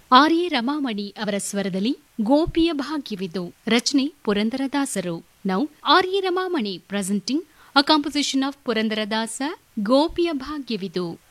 ಆರ್ಎ ರಮಾಮಣಿ ಅವರ ಸ್ವರದಲ್ಲಿ ಗೋಪಿಯ ಭಾಗ್ಯವಿದು. ರಚನೆ ಪುರಂದರದಾಸರು. Now ಆರ್ಎ Ramamani presenting a composition of Purandaradasa, ಗೋಪಿಯ ಭಾಗ್ಯವಿದು.